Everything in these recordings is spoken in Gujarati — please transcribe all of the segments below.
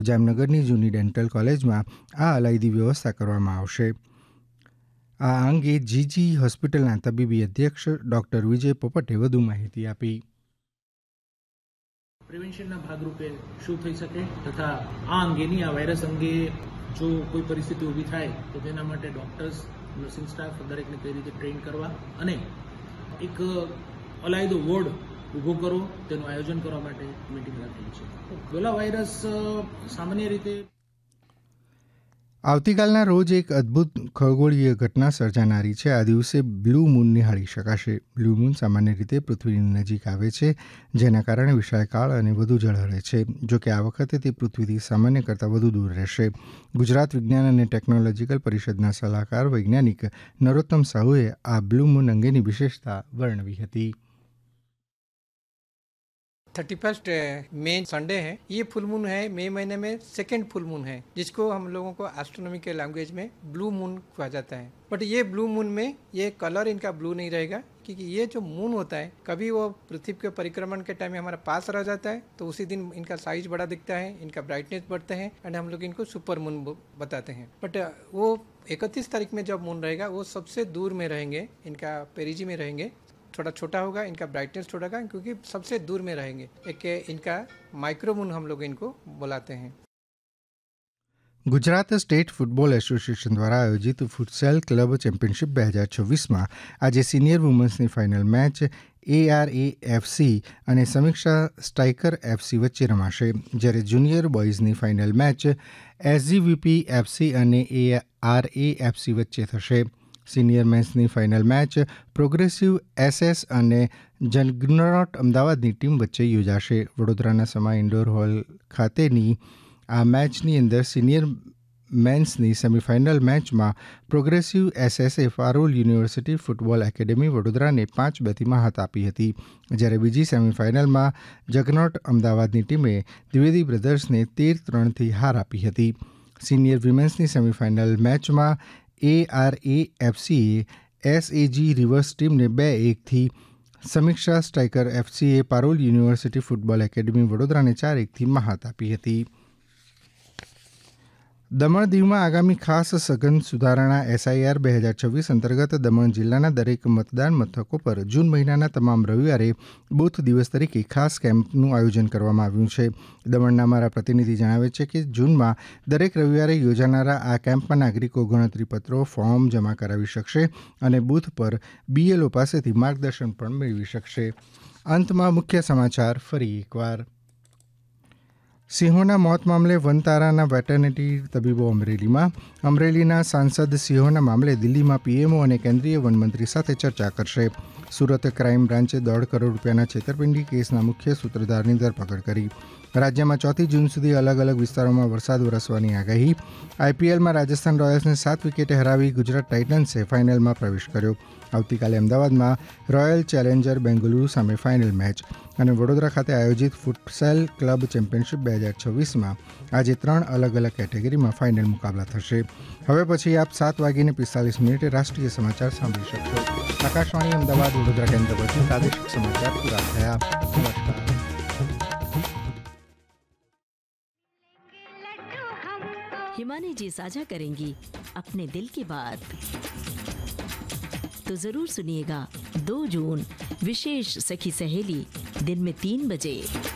જામનગરની જૂની ડેન્ટલ કોલેજમાં આ અલાયદી વ્યવસ્થા કરવામાં આવશે. આ અંગે જીજી હોસ્પિટલના તબીબી અધ્યક્ષ ડોક્ટર વિજય પોપટે વધુ માહિતી આપી. પ્રિવેન્શનના ભાગરૂપે શું થઈ શકે તથા આ અંગેની આ વાયરસ અંગે જો કોઈ પરિસ્થિતિ ઊભી થાય તો તેના માટે ડોક્ટર્સ, નર્સિંગ સ્ટાફ દરેકને કઈ રીતે ટ્રેન કરવા અને એક અલાયદો વોર્ડ ઊભો કરો તેનું આયોજન કરવા માટે મીટિંગ રાખેલી છે. ગોલા વાયરસ સામાન્ય રીતે આવતીકાલના રોજ એક અદ્ભુત ખગોળીય ઘટના સર્જાનારી છે. આ દિવસે બ્લુ મૂન નિહાળી શકાશે. બ્લુ મૂન સામાન્ય રીતે પૃથ્વીની નજીક આવે છે, જેના કારણે વિશાળકાળ અને વધુ ઝળહળે છે. જોકે આ વખતે તે પૃથ્વીથી સામાન્ય કરતાં વધુ દૂર રહેશે. ગુજરાત વિજ્ઞાન અને ટેકનોલોજીકલ પરિષદના સલાહકાર વૈજ્ઞાનિક નરોત્તમ સાહુએ આ બ્લુ મૂન અંગેની વિશેષતા વર્ણવી હતી. 31 मई संडे है. ये फुल मून है, मई महीने में सेकेंड फुल मून है, जिसको हम लोगों को एस्ट्रोनॉमी के लैंग्वेज में ब्लू मून कहा जाता है. बट ये ब्लू मून में ये कलर इनका ब्लू नहीं रहेगा, क्योंकि ये जो मून होता है कभी वो पृथ्वी के परिक्रमण के टाइम में हमारा पास रह जाता है तो उसी दिन इनका साइज बड़ा दिखता है, इनका ब्राइटनेस बढ़ता है एंड हम लोग इनको सुपर मून बताते हैं. बट वो 31 तारीख में जब मून रहेगा वो सबसे दूर में रहेंगे, इनका पेरिजी में रहेंगे. थोड़ा छोटा होगा, इनका ब्राइटनेस थोड़ा होगा, क्योंकि सबसे दूर में रहेंगे. एक इनका माइक्रोमून हम लोग इनको बुलाते हैं. ગુજરાત સ્ટેટ ફૂટબોલ એસોસિએશન દ્વારા આયોજિત ફુટસેલ ક્લબ ચેમ્પિયનશિપ 2024માં આજે સિનિયર વુમન્સની ફાઇનલ મેચ ARAFC અને સમીક્ષા સ્ટ્રાઇકર FC વચ્ચે રમાશે, જ્યારે junior બોયઝની final match SGVP FC અને ARAFC વચ્ચે થશે. Senior મેન્સની final match progressive SS અને જગનોટ અમદાવાદની ટીમ વચ્ચે યોજાશે. વડોદરાના સમા ઇન્ડોર હોલ ખાતેની આ મેચની અંદર સિનિયર મેન્સની સેમિફાઇનલ મેચમાં progressive SSએ Parul university football academy વડોદરાને 5-2થી માત આપી હતી, જ્યારે બીજી સેમિફાઇનલમાં જગનોટ અમદાવાદની ટીમે દ્વિવેદી બ્રધર્સને 13-3થી હાર આપી હતી. સિનિયર વિમેન્સની સેમિફાઇનલ મેચમાં ARAFCએ SAG રિવર્સ ટીમને 2-1થી, સમીક્ષા striker FCએ Parul university football academy વડોદરાને 4-1થી માત આપી હતી. દમણ દીવમાં આગામી ખાસ સઘન સુધારણા SIR 2026 અંતર્ગત દમણ જિલ્લાના દરેક મતદાન મથકો પર જૂન મહિનાના તમામ રવિવારે બૂથ દિવસ તરીકે ખાસ કેમ્પનું આયોજન કરવામાં આવ્યું છે. દમણના અમારા પ્રતિનિધિ જણાવે છે કે જૂનમાં દરેક રવિવારે યોજાનારા આ કેમ્પમાં નાગરિકો ગણતરીપત્રો, ફોર્મ જમા કરાવી શકશે અને બૂથ પર BLO પાસેથી માર્ગદર્શન પણ મેળવી શકશે. અંતમાં મુખ્ય સમાચાર ફરી એકવાર. સિંહોના મોત મામલે વનતારાના વેટરનિટી તબીબો અમરેલીમાં. અમરેલીના સાંસદ સિંહોના મામલે દિલ્હીમાં PMO અને કેન્દ્રીય વનમંત્રી સાથે ચર્ચા કરશે. સુરત ક્રાઇમ બ્રાન્ચે 1.5 કરોડ રૂપિયાના છેતરપિંડી કેસના મુખ્ય સૂત્રધારની ધરપકડ કરી. રાજ્યમાં 4 જૂન સુધી અલગ અલગ વિસ્તારોમાં વરસાદ વરસવાની આગાહી. IPLમાં રાજસ્થાન રોયલ્સને 7 વિકેટે હરાવી ગુજરાત ટાઇટન્સે ફાઇનલમાં પ્રવેશ કર્યો. આવતીકાલે અમદાવાદમાં રોયલ ચેલેન્જર બેંગલુરુ સામે ફાઇનલ મેચ. અને વડોદરા ખાતે આયોજિત ફુટસેલ ક્લબ ચેમ્પિયનશિપ 2026માં આજે 3 અલગ અલગ કેટેગરીમાં ફાઇનલ મુકાબલા થશે. હવે પછી આપ 7:45 રાષ્ટ્રીય સમાચાર સાંભળી શકશો. આકાશવાણી અમદાવાદ વડોદરા કેન્દ્ર પરથી પ્રાદેશિક સમાચાર પૂરા થયા. નમસ્કાર. हिमानी जी साझा करेंगी अपने दिल की बात, तो जरूर सुनिएगा 2 जून विशेष सखी सहेली दिन में 3 बजे.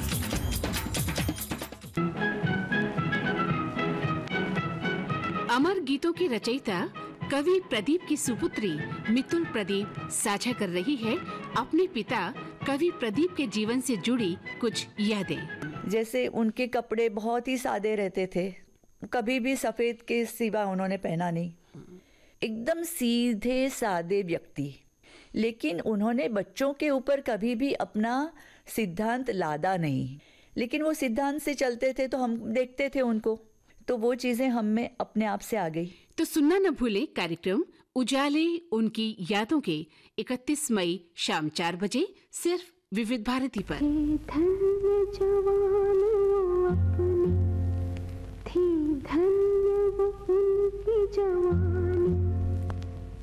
अमर गीतों की रचयिता कवि प्रदीप की सुपुत्री मितुल प्रदीप साझा कर रही है अपने पिता कवि प्रदीप के जीवन से जुड़ी कुछ यादें. जैसे उनके कपड़े बहुत ही सादे रहते थे, कभी भी सफेद के सिवा उन्होंने पहना नहीं. एकदम सीधे सादे व्यक्ति, लेकिन उन्होंने बच्चों के ऊपर कभी भी अपना सिद्धांत लादा नहीं, लेकिन वो सिद्धांत से चलते थे तो हम देखते थे उनको, तो वो चीज़ें हम में अपने आप से आ गई. तो सुनना न भूले कार्यक्रम उजाले उनकी यादों के 31 मई शाम 4 बजे सिर्फ विविध भारती पर.